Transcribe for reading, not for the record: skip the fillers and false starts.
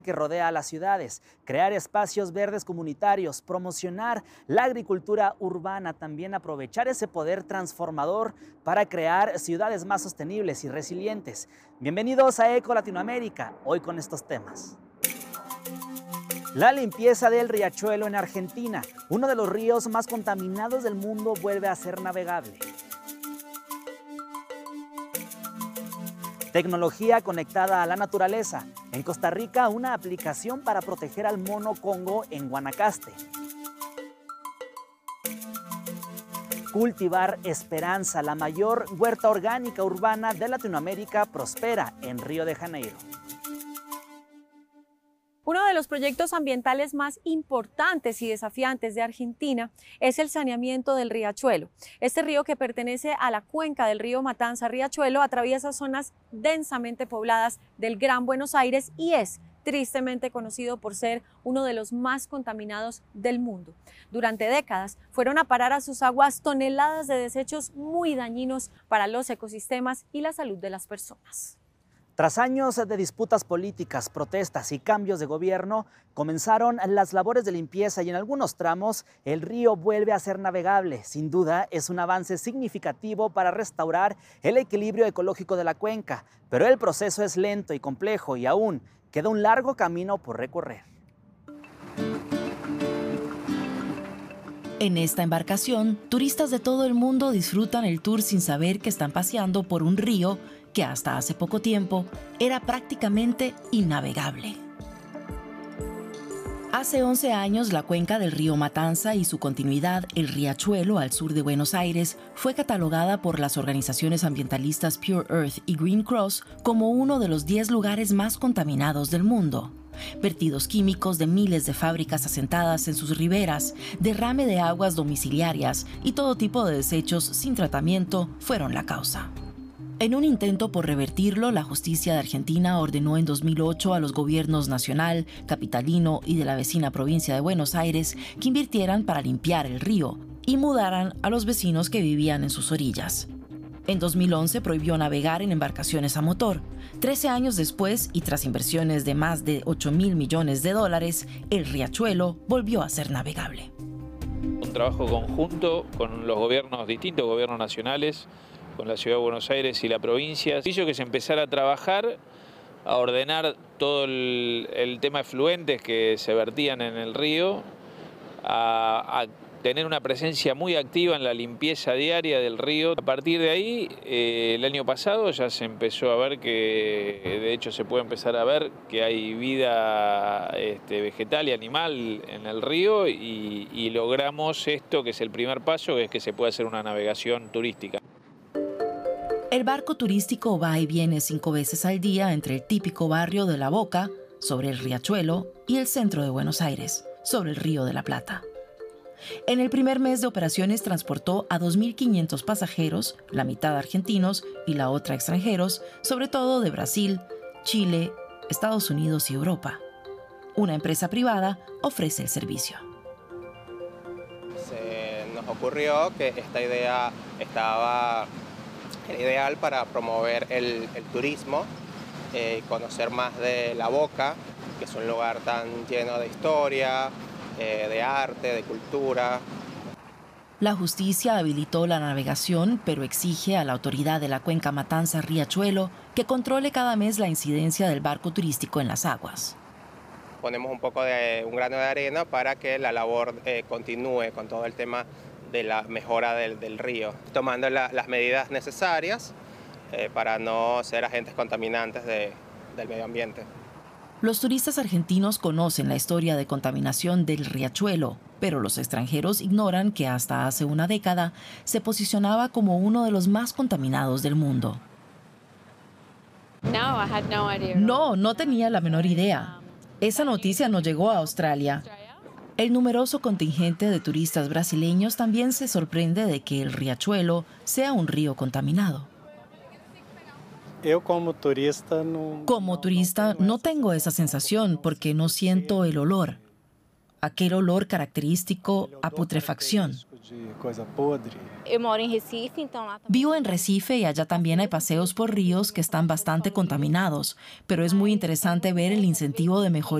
que rodea a las ciudades, crear espacios verdes comunitarios, promocionar la agricultura urbana, también aprovechar ese poder transformador para crear ciudades más sostenibles y resilientes. Bienvenidos a Eco Latinoamérica, hoy con estos temas. La limpieza del riachuelo en Argentina, uno de los ríos más contaminados del mundo, vuelve a ser navegable. Tecnología conectada a la naturaleza. En Costa Rica, una aplicación para proteger al mono congo en Guanacaste. Cultivar esperanza, la mayor huerta orgánica urbana de Latinoamérica, prospera en Río de Janeiro. Uno de los proyectos ambientales más importantes y desafiantes de Argentina es el saneamiento del riachuelo. Este río, que pertenece a la cuenca del río Matanza-Riachuelo, atraviesa zonas densamente pobladas del Gran Buenos Aires y es tristemente conocido por ser uno de los más contaminados del mundo. Durante décadas fueron a parar a sus aguas toneladas de desechos muy dañinos para los ecosistemas y la salud de las personas. Tras años de disputas políticas, protestas y cambios de gobierno, comenzaron las labores de limpieza y en algunos tramos el río vuelve a ser navegable. Sin duda es un avance significativo para restaurar el equilibrio ecológico de la cuenca, pero el proceso es lento y complejo y aún queda un largo camino por recorrer. En esta embarcación, turistas de todo el mundo disfrutan el tour sin saber que están paseando por un río que hasta hace poco tiempo era prácticamente innavegable. Hace 11 años, la cuenca del río Matanza y su continuidad, el riachuelo al sur de Buenos Aires, fue catalogada por las organizaciones ambientalistas Pure Earth y Green Cross como uno de los 10 lugares más contaminados del mundo. Vertidos químicos de miles de fábricas asentadas en sus riberas, derrame de aguas domiciliarias y todo tipo de desechos sin tratamiento fueron la causa. En un intento por revertirlo, la justicia de Argentina ordenó en 2008 a los gobiernos nacional, capitalino y de la vecina provincia de Buenos Aires que invirtieran para limpiar el río y mudaran a los vecinos que vivían en sus orillas. En 2011 prohibió navegar en embarcaciones a motor. 13 años después, y tras inversiones de más de 8.000 millones de dólares, el riachuelo volvió a ser navegable. Un trabajo conjunto con los gobiernos, distintos gobiernos nacionales, con la Ciudad de Buenos Aires y la provincia, hizo que se empezara a trabajar, a ordenar todo el tema de efluentes que se vertían en el río, a tener una presencia muy activa en la limpieza diaria del río. A partir de ahí, el año pasado ya se empezó a ver que, de hecho se puede empezar a ver que hay vida vegetal y animal en el río y logramos esto, que es el primer paso, que es que se puede hacer una navegación turística. El barco turístico va y viene 5 veces al día entre el típico barrio de La Boca, sobre el riachuelo, y el centro de Buenos Aires, sobre el Río de la Plata. En el primer mes de operaciones transportó a 2.500 pasajeros, la mitad argentinos y la otra extranjeros, sobre todo de Brasil, Chile, Estados Unidos y Europa. Una empresa privada ofrece el servicio. Se nos ocurrió que esta idea era ideal para promover el turismo, conocer más de La Boca, que es un lugar tan lleno de historia, de arte, de cultura. La justicia habilitó la navegación, pero exige a la autoridad de la cuenca Matanza-Riachuelo que controle cada mes la incidencia del barco turístico en las aguas. Ponemos un grano de arena para que la labor continúe con todo el tema de la mejora del río, tomando las medidas necesarias para no ser agentes contaminantes del medio ambiente. Los turistas argentinos conocen la historia de contaminación del riachuelo, pero los extranjeros ignoran que hasta hace una década se posicionaba como uno de los más contaminados del mundo. No tenía la menor idea. Esa noticia no llegó a Australia. El numeroso contingente de turistas brasileños también se sorprende de que el riachuelo sea un río contaminado. Como turista no tengo esa sensación porque no siento el olor. Aquel olor característico a putrefacción. Vivo en Recife y allá también hay paseos por ríos que están bastante contaminados, pero es muy interesante ver el incentivo de mejoría